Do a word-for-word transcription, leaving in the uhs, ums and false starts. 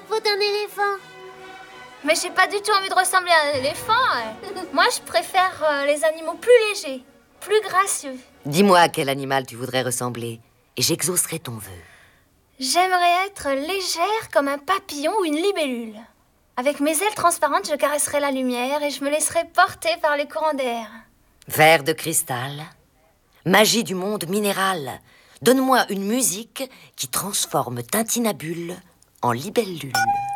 peau d'un éléphant. Mais j'ai pas du tout envie de ressembler à un éléphant. hein. Moi, je préfère euh, les animaux plus légers, plus gracieux. Dis-moi à quel animal tu voudrais ressembler, et j'exaucerai ton vœu. J'aimerais être légère comme un papillon ou une libellule. Avec mes ailes transparentes, je caresserais la lumière et je me laisserais porter par les courants d'air. Verre de cristal, magie du monde minéral. Donne-moi une musique qui transforme Tintinabule en libellule.